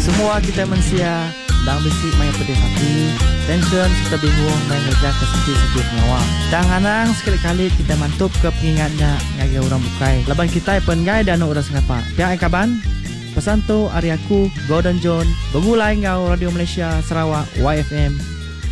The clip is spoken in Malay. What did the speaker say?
Semua kita manusia dan bisik main pedih hati, tension serta bingung main kerja kesedih-sedih nyawa. Dan hanang sekali-kali kita mantup ke pengingatnya ngagai orang bukai. Laban kita pengai dan orang sengapa. Yang kaban? Pesan tu hari aku Gordon John, begulai ngau Radio Malaysia Sarawak YFM